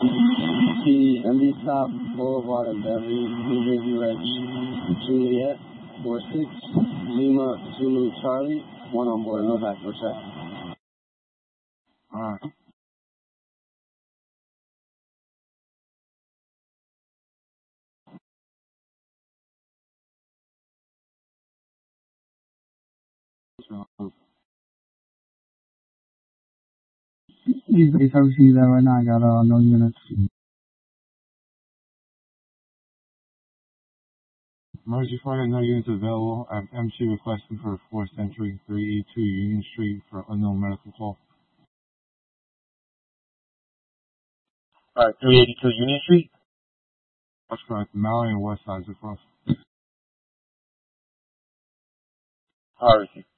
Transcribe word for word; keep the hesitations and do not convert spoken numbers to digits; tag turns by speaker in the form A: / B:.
A: T M D Stop Boulevard of Beverly, New Jersey Red, Juliet, four six, Lima, Zulu, Charlie, one on board, no back, no check. Alright.
B: He's based overseas there right now. I got uh, no units.
C: Emergency fire, no units available. I have M C requesting for fourth Century, three eighty-two Union Street for unknown medical call.
D: Alright, three eighty-two Union Street?
C: That's correct. Mallory and West Sides across.
D: Alright.